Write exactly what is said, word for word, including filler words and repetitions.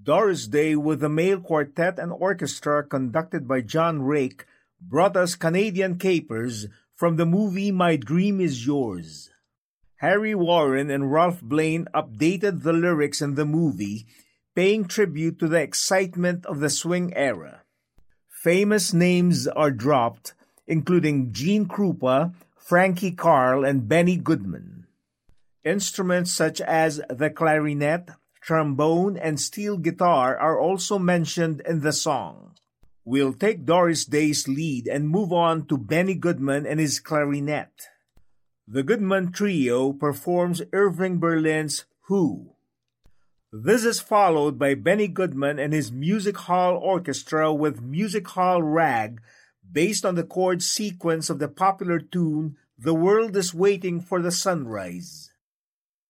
Doris Day with the male quartet and orchestra conducted by John Rake brought us Canadian Capers from the movie My Dream Is Yours. Harry Warren and Ralph Blaine updated the lyrics in the movie, paying tribute to the excitement of the swing era. Famous names are dropped, including Gene Krupa, Frankie Carl, and Benny Goodman. Instruments such as the clarinet, trombone, and steel guitar are also mentioned in the song. We'll take Doris Day's lead and move on to Benny Goodman and his clarinet. The Goodman Trio performs Irving Berlin's Who. This is followed by Benny Goodman and his Music Hall Orchestra with Music Hall Rag, based on the chord sequence of the popular tune The World is Waiting for the Sunrise.